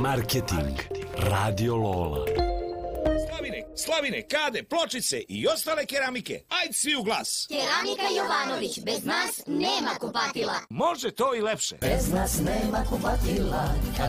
Marketing. Radio Lola. Slavine, kade, pločice i ostale keramike. Ajde svi u glas. Keramika Jovanović, bez nas nema kupatila. Može to i lepše. Bez nas nema kupatila, kad